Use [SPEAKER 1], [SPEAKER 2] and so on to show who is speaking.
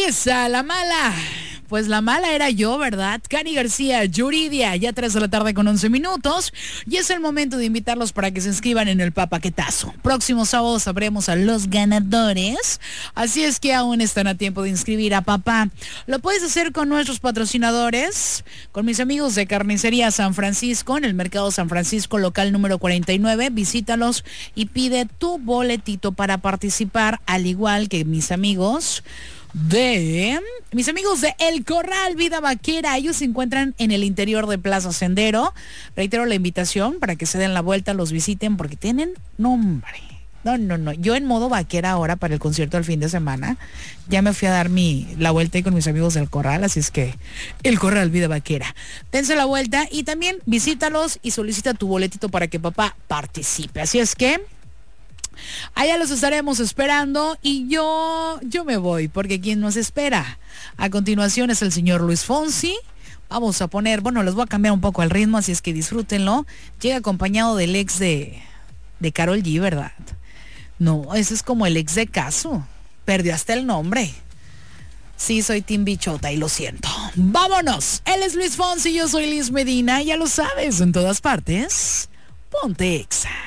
[SPEAKER 1] Esa, la mala. Pues la mala era yo, ¿verdad? Cani García, Yuridia, ya 3 de la tarde con 11 minutos. Y es el momento de invitarlos para que se inscriban en el Papaquetazo. Próximo sábado sabremos a los ganadores. Así es que aún están a tiempo de inscribir a papá. Lo puedes hacer con nuestros patrocinadores, con mis amigos de Carnicería San Francisco, en el Mercado San Francisco, local número 49. Visítalos y pide tu boletito para participar, al igual que mis amigos de El Corral Vida Vaquera. Ellos se encuentran en el interior de Plaza Sendero. Reitero la invitación para que se den la vuelta, los visiten, porque tienen nombre. No. Yo en modo vaquera ahora para el concierto del fin de semana. Ya me fui a dar la vuelta ahí con mis amigos del Corral, así es que El Corral Vida Vaquera. Dense la vuelta y también visítalos y solicita tu boletito para que papá participe. Así es que allá los estaremos esperando y yo me voy, porque quien nos espera a continuación es el señor Luis Fonsi. Vamos a poner, les voy a cambiar un poco el ritmo, así es que disfrútenlo. Llega acompañado del ex de Karol G, ¿verdad? No, ese es como el ex de Casu. Perdió hasta el nombre. Sí, soy Team Bichota y lo siento. ¡Vámonos! Él es Luis Fonsi, yo soy Liz Medina, ya lo sabes, en todas partes. Ponte Exa.